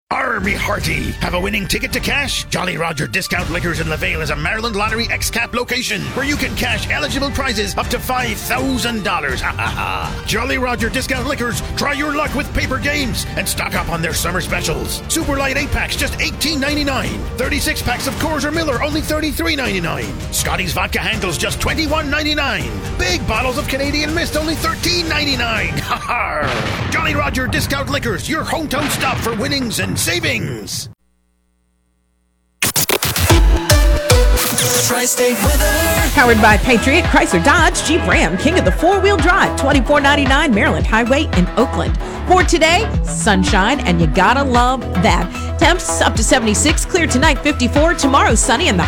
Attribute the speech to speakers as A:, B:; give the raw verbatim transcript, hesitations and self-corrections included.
A: Army Hearty. Have a winning ticket to cash? Jolly Roger Discount Liquors in LaVale is a Maryland Lottery X-Cap location where you can cash eligible prizes up to five thousand dollars. Ha ha ha. Jolly Roger Discount Liquors. Try your luck with paper games and stock up on their summer specials. Super Light eight packs, just eighteen ninety-nine. thirty-six packs of Coors or Miller, only thirty-three ninety-nine. Scotty's Vodka Handles, just twenty-one ninety-nine. Big bottles of Canadian Mist, only thirteen ninety-nine. Ha ha. Jolly Roger Discount Liquors, your hometown stop for winnings and savings.
B: Tri-State weather.
C: Powered by Patriot, Chrysler Dodge, Jeep Ram, King of the four-wheel drive, twenty-four ninety-nine Maryland Highway in Oakland. For today, sunshine, and you gotta love that. Temps up to seventy-six, clear tonight fifty-four, tomorrow sunny, and the